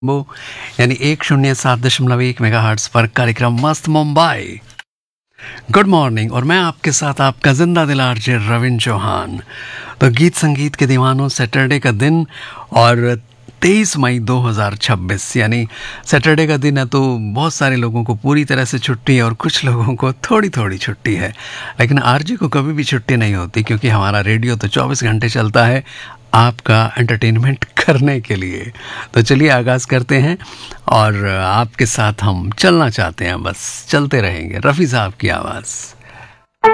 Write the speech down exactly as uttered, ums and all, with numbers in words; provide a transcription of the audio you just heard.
वो यानी एक शून्य सात दशमलव एक मेगा हर्ट्स पर कार्यक्रम मस्त मुंबई। गुड मॉर्निंग और मैं आपके साथ आपका जिंदा दिल आरजे रविंद्र चौहान। तो गीत संगीत के दीवानों, सैटरडे का दिन और तेईस मई दो हज़ार छब्बीस यानी सैटरडे का दिन है, तो बहुत सारे लोगों को पूरी तरह से छुट्टी है और कुछ लोगों को थोड़ी थोड़ी छुट्टी है। लेकिन आरजे को कभी भी छुट्टी नहीं होती, क्योंकि हमारा रेडियो तो चौबीस घंटे चलता है आपका एंटरटेनमेंट करने के लिए। तो चलिए आगाज़ करते हैं और आपके साथ हम चलना चाहते हैं, बस चलते रहेंगे। रफ़ी साहब की आवाज़।